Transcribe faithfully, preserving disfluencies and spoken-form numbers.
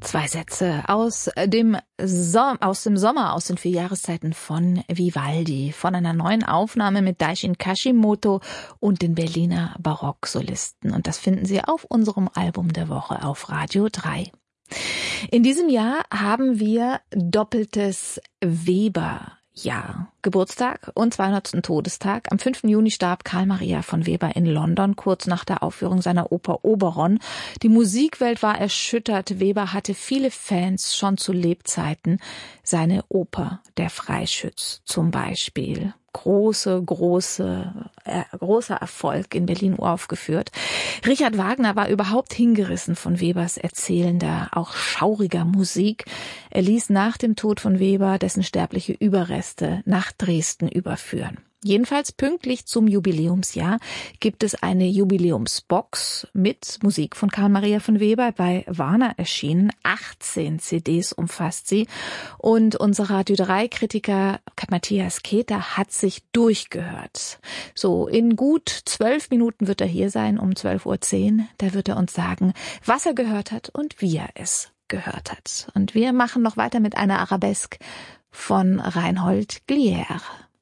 Zwei Sätze aus dem, Som- aus dem Sommer, aus den vier Jahreszeiten von Vivaldi, von einer neuen Aufnahme mit Daishin Kashimoto und den Berliner Barocksolisten. Und das finden Sie auf unserem Album der Woche auf Radio drei. In diesem Jahr haben wir doppeltes Weber. Ja, Geburtstag und zweihundertsten Todestag. Am fünften Juni starb Carl Maria von Weber in London, kurz nach der Aufführung seiner Oper Oberon. Die Musikwelt war erschüttert. Weber hatte viele Fans schon zu Lebzeiten. Seine Oper Der Freischütz zum Beispiel. Große, große, äh, großer Erfolg in Berlin uraufgeführt. Richard Wagner war überhaupt hingerissen von Webers erzählender, auch schauriger Musik. Er ließ nach dem Tod von Weber dessen sterbliche Überreste nach Dresden überführen. Jedenfalls pünktlich zum Jubiläumsjahr gibt es eine Jubiläumsbox mit Musik von Carl Maria von Weber, bei Warner erschienen. achtzehn C Ds umfasst sie. Und unser Radio drei Kritiker Matthias Keter hat sich durchgehört. So, in gut zwölf Minuten wird er hier sein, um zwölf Uhr zehn. Da wird er uns sagen, was er gehört hat und wie er es gehört hat. Und wir machen noch weiter mit einer Arabesque von Reinhold Glier.